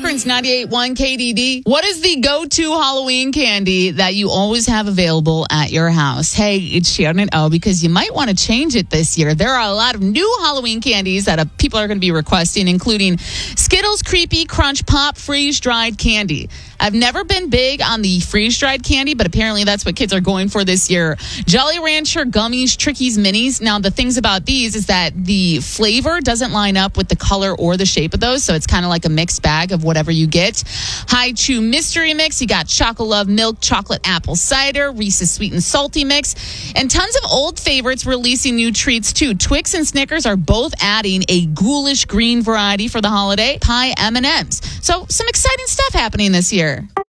Akron's 98.1 KDD. What is the go-to Halloween candy that you always have available at your house? Hey, it's Shannon O, because you might want to change it this year. There are a lot of new Halloween candies that people are going to be requesting, including Skittles Creepy Crunch Pop freeze-dried candy. I've never been big on the freeze-dried candy, but apparently that's what kids are going for this year. Jolly Rancher Gummies Trickies Minis. Now, the things about these is that the flavor doesn't line up with the color or the shape of those, so it's kind of like a mixed bag of whatever you get. High Chew Mystery Mix. You got Chocolate Love Milk Chocolate Apple Cider, Reese's Sweet and Salty Mix, and tons of old favorites releasing new treats, too. Twix and Snickers are both adding a ghoulish green variety for the holiday. Pie M&Ms. So, some exciting stuff happening this year.